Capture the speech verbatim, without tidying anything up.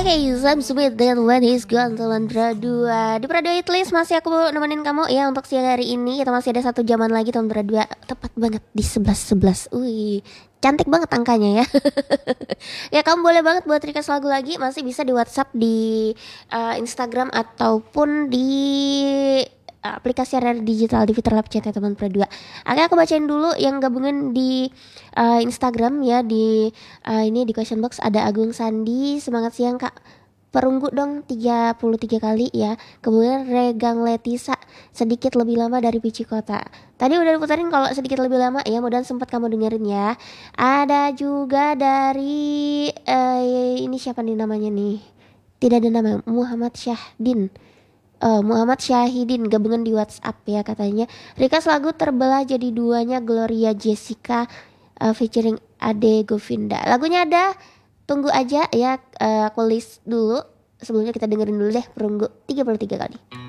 Oke, Sam Smith dan When He's Gone telan dua. Di Pradua Hitlist masih aku nemenin kamu ya untuk siang hari ini. Kita masih ada satu jaman lagi tahun dua. Tepat banget di sebelas sebelas. Wih, cantik banget angkanya ya. Ya kamu boleh banget buat request lagu lagi. Masih bisa di WhatsApp, di uh, Instagram ataupun di aplikasi rare digital di Fitur Lab Chat ya teman Pradua. Oke, aku bacain dulu yang gabungin di uh, Instagram ya. Di uh, ini di question box ada Agung Sandi, semangat siang Kak. Perunggu dong tiga puluh tiga kali ya. Kemudian Regang Letisa, sedikit lebih lama dari Pici Kota. Tadi udah diputerin kalau sedikit lebih lama ya, mudah sempat kamu dengerin ya. Ada juga dari uh, ini siapa nih namanya nih? Tidak ada nama, Muhammad Syahdin. Uh, Muhammad Syahidin gabungan di WhatsApp ya katanya. Request lagu Terbelah Jadi Duanya Gloria Jessica uh, featuring Ade Govinda. Lagunya ada, tunggu aja ya, uh, aku list dulu. Sebelumnya kita dengerin dulu deh Perunggu tiga puluh tiga kali.